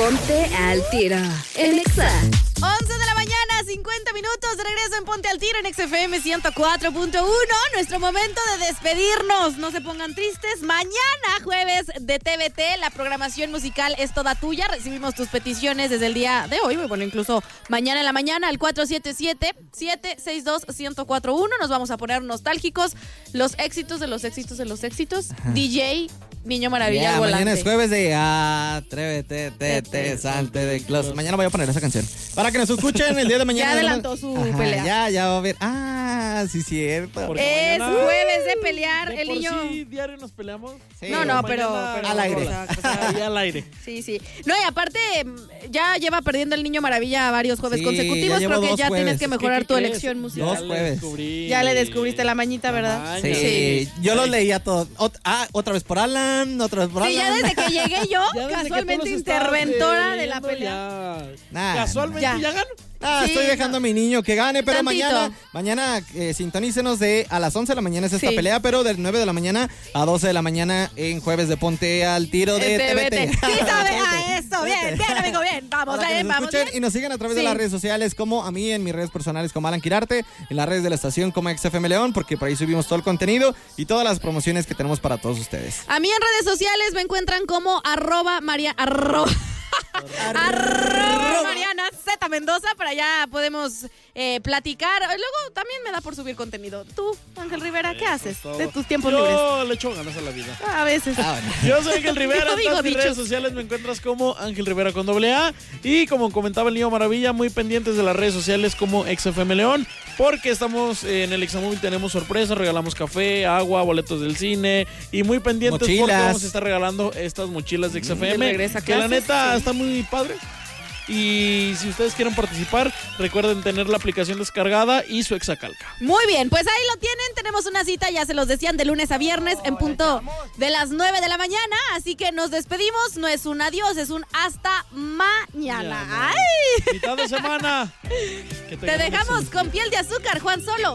Ponte al Tiro en Exa. 11 de la mañana, 50 minutos, de regreso en Ponte al Tiro en XFM 104.1. Nuestro momento de despedirnos. No se pongan tristes. Mañana, jueves de TVT, la programación musical es toda tuya. Recibimos tus peticiones desde el día de hoy. Bueno, incluso mañana en la mañana al 477-762-1041. Nos vamos a poner nostálgicos. Los éxitos de los éxitos de los éxitos. Ajá. DJ Niño Maravilla Volante. Mañana es jueves de Atrévete, salte de closet. Mañana voy a poner esa canción para que nos escuchen el día de mañana. Ya adelantó su pelea. Ya va a ver. Sí, cierto. Porque es jueves de pelear. De el por niño. Sí, diario nos peleamos. Sí, no, pero al aire. Ya al aire. Sí. No, y aparte, ya lleva perdiendo el Niño Maravilla varios jueves consecutivos. Creo que ya tienes que mejorar tu elección musical. 2 jueves. Ya le descubriste la mañita, ¿verdad? Sí. Yo los leía todos. Otra vez por Alan, otra vez por Alan. Sí, ya desde que llegué yo, casualmente interventora de la pelea. Casualmente ya ganó. Estoy dejando a mi niño que gane, pero mañana sintonícenos a las 11 de la mañana es esta pelea, pero de 9 de la mañana a 12 de la mañana en jueves de Ponte al Tiro de TVT. Sí, sabe a eso, bien, amigo, bien, vamos bien. Y nos siguen a través de las redes sociales, como a mí en mis redes personales como Alan Quirarte, en las redes de la estación como XFM León, porque por ahí subimos todo el contenido y todas las promociones que tenemos para todos ustedes. A mí en redes sociales me encuentran como Mariana Z Mendoza, para allá podemos platicar. Luego también me da por subir contenido. Tú, Ángel Rivera, ¿qué haces de tus tiempos libres? Yo le echo ganas a la vida. A veces. Yo soy Ángel Rivera. En mis redes sociales me encuentras como Ángel Rivera con AA. Y como comentaba el Niño Maravilla, muy pendientes de las redes sociales como XFM León, porque estamos en el Examóvil, tenemos sorpresas, regalamos café, agua, boletos del cine y muy pendientes porque vamos a estar regalando estas mochilas de XFM. Que la neta está muy padre. Y si ustedes quieren participar, recuerden tener la aplicación descargada y su Exacalca. Muy bien, pues ahí lo tienen. Tenemos una cita, ya se los decían, de lunes a viernes en punto de las 9 de la mañana. Así que nos despedimos. No es un adiós, es un hasta mañana. ¡Ay! Mitad de semana. Te dejamos con Piel de Azúcar, Juan Solo.